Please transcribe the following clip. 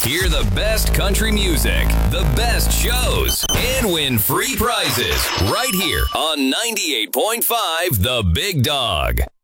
Hear the best country music, the best shows, and win free prizes right here on 98.5 The Big Dog.